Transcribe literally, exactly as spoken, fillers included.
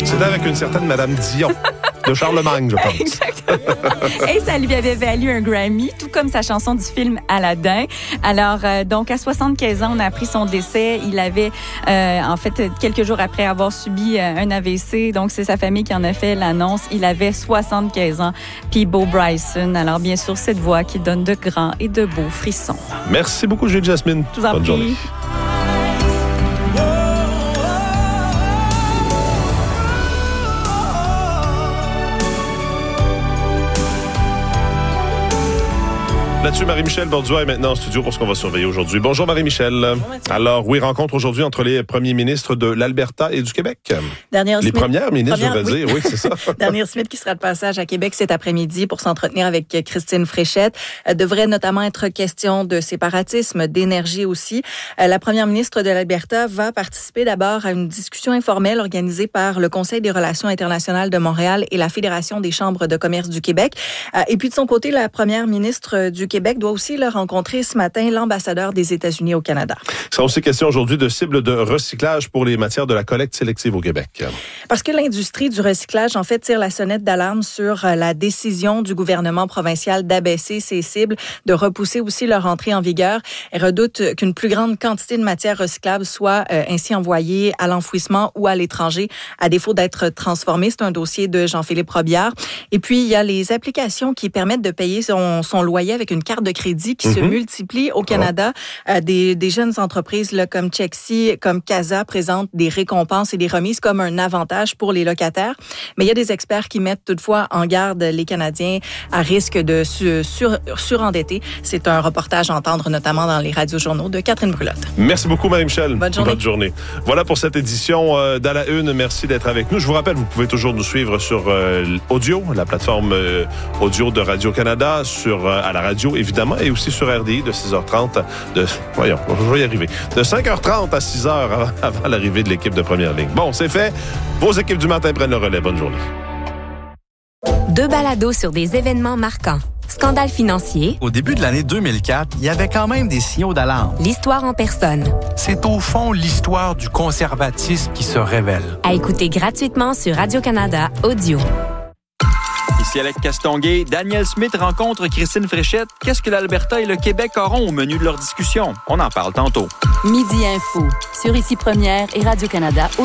C'était avec une certaine Madame Dion de Charlemagne, je pense. Exactement. Et ça lui avait valu un Grammy, tout comme sa chanson du film Aladdin. Alors, euh, donc, à soixante-quinze ans, on a appris son décès. Il avait, euh, en fait, quelques jours après avoir subi euh, un A V C. Donc, c'est sa famille qui en a fait l'annonce. Il avait soixante-quinze ans. Puis Beau Bryson. Alors, bien sûr, cette voix qui donne de grands et de beaux frissons. Merci beaucoup, Julie Jasmine. Je vous en Bonne prie. journée. Là-dessus, Marie-Michel Borduas est maintenant en studio pour ce qu'on va surveiller aujourd'hui. Bonjour Marie-Michel. Bonjour, Alors, oui, rencontre aujourd'hui entre les premiers ministres de l'Alberta et du Québec. Dernière les Smith, premières ministres, première, je vais oui. dire. Oui, c'est ça. Dernière Smith qui sera de passage à Québec cet après-midi pour s'entretenir avec Christine Fréchette. Euh, devrait notamment être question de séparatisme, d'énergie aussi. Euh, la première ministre de l'Alberta va participer d'abord à une discussion informelle organisée par le Conseil des relations internationales de Montréal et la Fédération des chambres de commerce du Québec. Euh, et puis de son côté, la première ministre du Québec doit aussi leur rencontré ce matin l'ambassadeur des États-Unis au Canada. Il sera aussi question aujourd'hui de cibles de recyclage pour les matières de la collecte sélective au Québec. Parce que l'industrie du recyclage, en fait, tire la sonnette d'alarme sur la décision du gouvernement provincial d'abaisser ses cibles, de repousser aussi leur entrée en vigueur. Elle redoute qu'une plus grande quantité de matières recyclables soit euh, ainsi envoyée à l'enfouissement ou à l'étranger, à défaut d'être transformée. C'est un dossier de Jean-Philippe Robillard. Et puis, il y a les applications qui permettent de payer son, son loyer avec une carte de crédit qui mm-hmm. se multiplient au Canada. Oh. Euh, des, des jeunes entreprises là, comme Chexi, comme Casa présentent des récompenses et des remises comme un avantage pour les locataires. Mais il y a des experts qui mettent toutefois en garde les Canadiens à risque de se sur, surendetter. C'est un reportage à entendre notamment dans les radiojournaux de Catherine Brulotte. Merci beaucoup, Marie-Michel. Bonne journée. Bonne journée. Voilà pour cette édition euh, d'À la Une. Merci d'être avec nous. Je vous rappelle, vous pouvez toujours nous suivre sur euh, Audio, la plateforme euh, audio de Radio-Canada, sur euh, à la radio, évidemment, et aussi sur R D I de six heures trente. De, voyons, je vais y arriver. De cinq heures trente à six heures avant, avant l'arrivée de l'équipe de première ligne. Bon, c'est fait. Vos équipes du matin prennent le relais. Bonne journée. Deux balados sur des événements marquants. Scandale financier. Au début de l'année deux mille quatre, il y avait quand même des signaux d'alarme. L'histoire en personne. C'est au fond l'histoire du conservatisme qui se révèle. À écouter gratuitement sur Radio-Canada Audio. Ici Alex Castonguay, Daniel Smith rencontre Christine Fréchette. Qu'est-ce que l'Alberta et le Québec auront au menu de leur discussion? On en parle tantôt. Midi Info, sur Ici Première et Radio-Canada